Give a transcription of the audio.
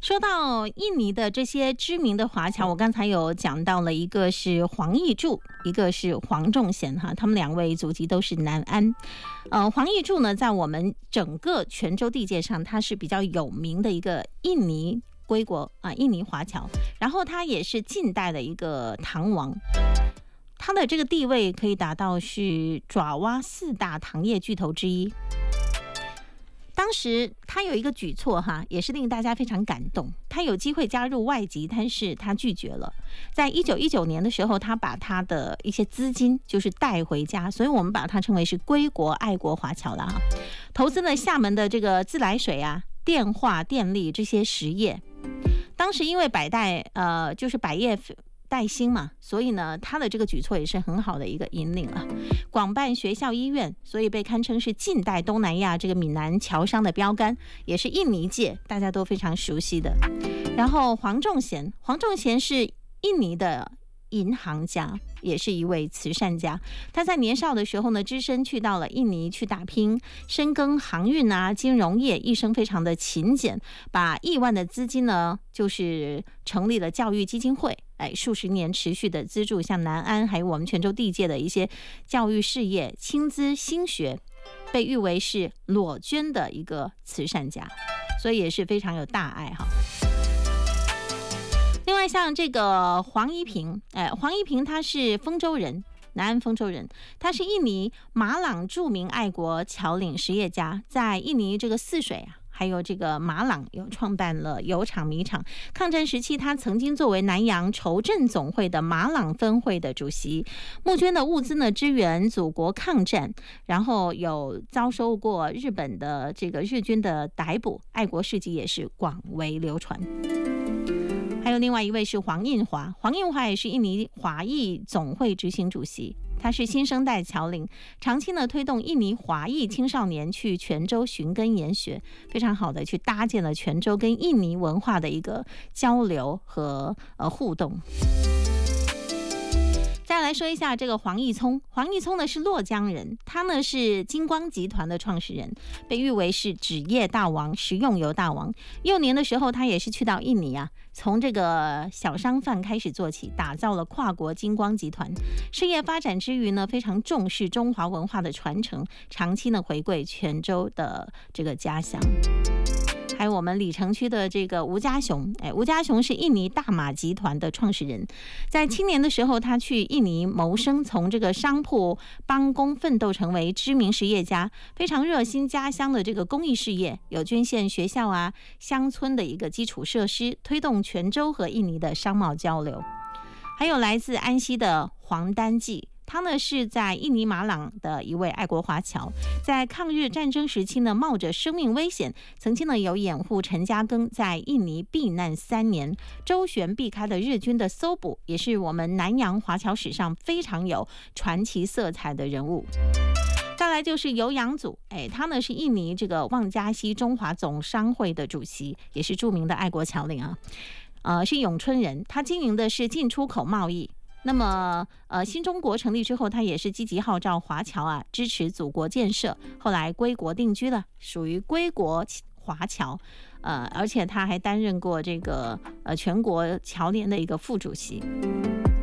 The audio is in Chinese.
说到印尼的这些知名的华侨，我刚才有讲到了，一个是黄义柱，一个是黄仲贤哈，他们两位祖籍都是南安。黄义柱呢，在我们整个泉州地界上，他是比较有名的一个印尼归国印尼华侨，然后他也是近代的一个唐王。他的这个地位可以达到是爪哇4大糖业巨头之一。当时他有一个举措也是令大家非常感动。他有机会加入外籍，但是他拒绝了。在1919年的时候，他把他的一些资金就是带回家，所以我们把它称为是归国爱国华侨了投资了厦门的这个自来水电话、电力这些实业。当时因为就是百业带兴嘛，所以呢，他的这个举措也是很好的一个引领了。广办学校、医院，所以被堪称是近代东南亚这个闽南侨商的标杆，也是印尼界大家都非常熟悉的。然后黄仲贤是印尼的银行家，也是一位慈善家。他在年少的时候呢，只身去到了印尼去打拼，深耕航运金融业，一生非常的勤俭，把亿万的资金呢，就是成立了教育基金会，数十年持续的资助像南安还有我们泉州地界的一些教育事业，亲资兴学，被誉为是裸捐的一个慈善家，所以也是非常有大爱另外像这个黄一平他是丰州人，南安丰州人，他是印尼马朗著名爱国侨领实业家，在印尼这个泗水还有这个马朗有创办了油厂、米厂。抗战时期，他曾经作为南洋筹赈总会的马朗分会的主席，募捐的物资呢支援祖国抗战，然后有遭受过日本的这个日军的逮捕，爱国事迹也是广为流传。还有另外一位是黄印华也是印尼华裔总会执行主席，他是新生代侨领，长期呢推动印尼华裔青少年去泉州寻根研学，非常好的去搭建了泉州跟印尼文化的一个交流和互动。再来说一下这个黄义聪呢是洛江人，他呢是金光集团的创始人，被誉为是纸业大王、食用油大王。幼年的时候，他也是去到印尼从这个小商贩开始做起，打造了跨国金光集团。事业发展之余呢，非常重视中华文化的传承，长期呢回归泉州的这个家乡。还有我们里城区的这个吴家雄，吴家雄是印尼大马集团的创始人，在青年的时候，他去印尼谋生，从这个商铺帮工奋斗，成为知名实业家，非常热心家乡的这个公益事业，有捐献学校乡村的一个基础设施，推动泉州和印尼的商贸交流。还有来自安溪的黄丹记，他呢是在印尼马朗的一位爱国华侨，在抗日战争时期呢，冒着生命危险，曾经呢有掩护陈嘉庚在印尼避难3年，周旋避开了日军的搜捕，也是我们南洋华侨史上非常有传奇色彩的人物。再来就是尤阳祖，他呢是印尼这个旺加西中华总商会的主席，也是著名的爱国侨领是永春人，他经营的是进出口贸易。那么新中国成立之后，他也是积极号召华侨支持祖国建设，后来归国定居了，属于归国华侨。而且他还担任过这个全国侨联的一个副主席。